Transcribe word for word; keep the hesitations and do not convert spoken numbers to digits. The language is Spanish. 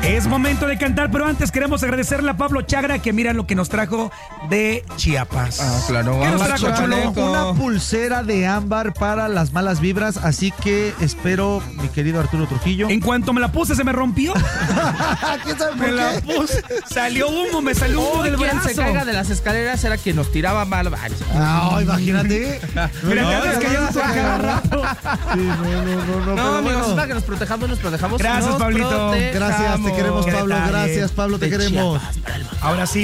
Es momento de cantar, pero antes queremos agradecerle a Pablo Chagra que mira lo que nos trajo de Chiapas. Ah, claro. ¿Qué nos Vamos, trajo, Chulo? Una pulsera de ámbar para las malas vibras, así que espero, mi querido Arturo Trujillo. En cuanto me la puse, se me rompió. ¿Quién sabe por Me la qué? puse. Salió humo, me salió humo Hoy del quien brazo. se caiga de las escaleras era quien nos tiraba mal. Ah, imagínate. Mira, No, te andas no, cayendo no, a cada rato. Sí, no, no, no, no. No, pero amigos, bueno. es para que nos protejamos, nos protejamos. Gracias, nos Pablito. protejamos. Gracias, te queremos, Qué Pablo. detalle. Gracias, Pablo, te De queremos. Chiapas para el mundo. Ahora sí.